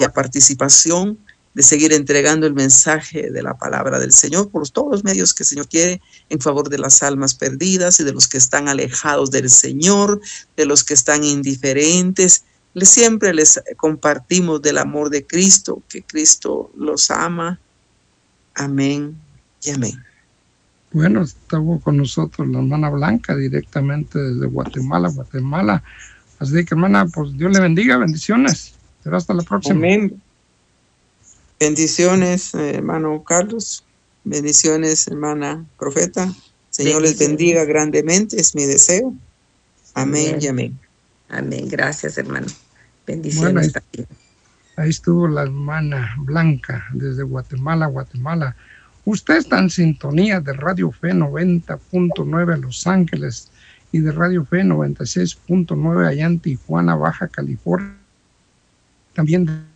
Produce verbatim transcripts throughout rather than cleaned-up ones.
nuestra participación, de seguir entregando el mensaje de la palabra del Señor por todos los medios que el Señor quiere en favor de las almas perdidas y de los que están alejados del Señor, de los que están indiferentes. Les, siempre les compartimos del amor de Cristo, que Cristo los ama. Amén y amén. Bueno, estuvo con nosotros la hermana Blanca directamente desde Guatemala, Guatemala. Así que, hermana, pues Dios le bendiga, bendiciones. Será hasta la próxima. Amén. Bendiciones, hermano Carlos. Bendiciones, hermana Profeta. Señor les bendiga grandemente, es mi deseo. Amén, amén. Y amén. Amén, gracias, hermano. Bendiciones. Bueno, ahí, ahí estuvo la hermana Blanca desde Guatemala, Guatemala. Usted está en sintonía de Radio Fe noventa punto nueve en Los Ángeles y de Radio Fe noventa y seis punto nueve allá en Tijuana, Baja California. También de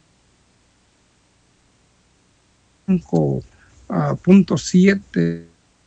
cinco punto siete.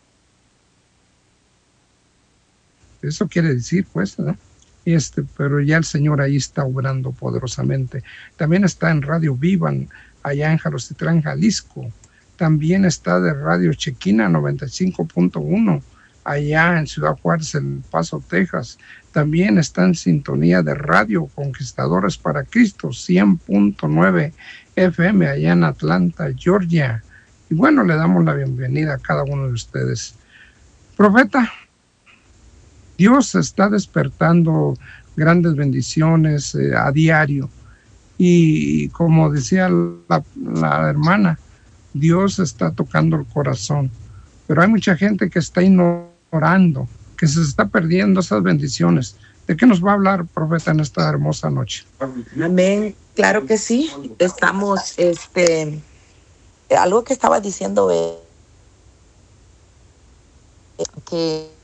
Eso quiere decir, pues, ¿no? Este, pero ya el Señor ahí está obrando poderosamente. También está en Radio Vivan, allá en Jalostitlán, Jalisco. También está de Radio Chequina noventa y cinco punto uno, allá en Ciudad Juárez, El Paso, Texas. También está en sintonía de Radio Conquistadores para Cristo, cien punto nueve F M, allá en Atlanta, Georgia. Y bueno, le damos la bienvenida a cada uno de ustedes. Profeta, Dios está despertando grandes bendiciones eh, a diario. Y como decía la, la hermana, Dios está tocando el corazón. Pero hay mucha gente que está ignorando, que se está perdiendo esas bendiciones. ¿De qué nos va a hablar, profeta, en esta hermosa noche? Amén. Claro que sí. Estamos, este, algo que estaba diciendo es que